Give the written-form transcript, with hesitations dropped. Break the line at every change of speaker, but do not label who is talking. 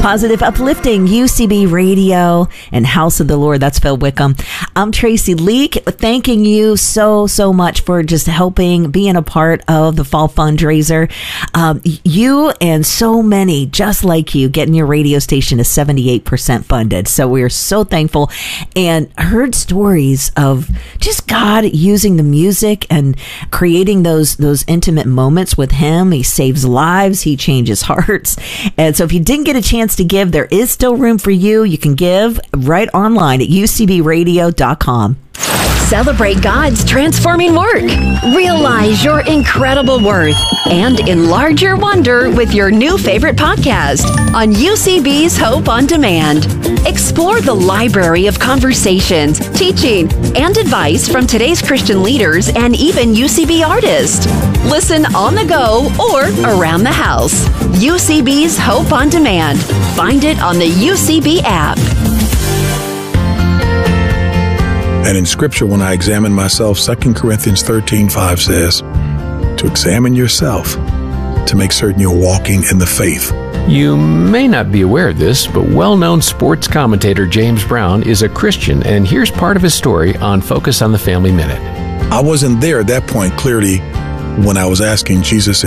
Positive, uplifting UCB Radio and House of the Lord. That's Phil Wickham. I'm Tracy Leak, thanking you so much for just helping, being a part of the fall fundraiser. You and so many just like you getting your radio station is 78% funded. So we are so thankful, and heard stories of just God using the music and creating those intimate moments with Him. He saves lives. He changes hearts. And so if you didn't get a chance to give, there is still room for you. You can give right online at ucbradio.com.
Celebrate God's transforming work. Realize your incredible worth and enlarge your wonder with your new favorite podcast on UCB's Hope on Demand. Explore the library of conversations, teaching, and advice from today's Christian leaders and even UCB artists. Listen on the go or around the house. UCB's Hope on Demand. Find it on the UCB app.
And in Scripture, when I examine myself, 2 Corinthians 13:5 says, to examine yourself to make certain you're walking in the faith.
You may not be aware of this, but well-known sports commentator James Brown is a Christian, and here's part of his story on Focus on the Family Minute.
I wasn't there at that point, clearly, when I was asking Jesus